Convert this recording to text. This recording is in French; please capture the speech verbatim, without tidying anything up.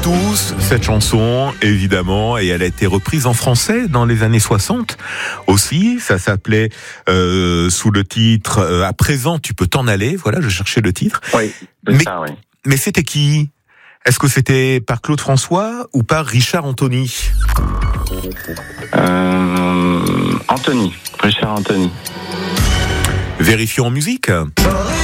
tous cette chanson, évidemment, et elle a été reprise en français dans les années soixante aussi. Ça s'appelait euh, sous le titre euh, « À présent, tu peux t'en aller ». Voilà, je cherchais le titre. Oui, c'est mais, ça, oui. Mais c'était qui ? Est-ce que c'était par Claude François ou par Richard Anthony ? euh, Anthony, Richard Anthony. Vérifions en musique.